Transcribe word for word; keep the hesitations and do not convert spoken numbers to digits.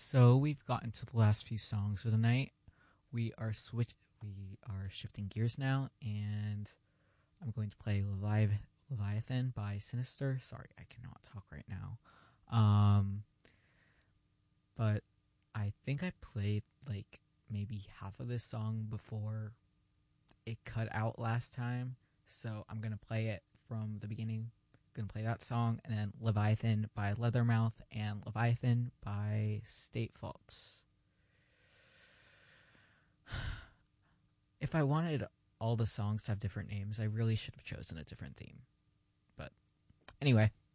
So we've gotten to the last few songs of the night. We are switch. We are shifting gears now, and I'm going to play Levi- Leviathan by Sinister. Sorry, I cannot talk right now. Um, but I think I played like maybe half of this song before it cut out last time, so I'm gonna play it from the beginning. Gonna play that song, and then Leviathan by Leathermouth and Leviathan by State Faults. If I wanted all the songs to have different names, I really should have chosen a different theme. But anyway,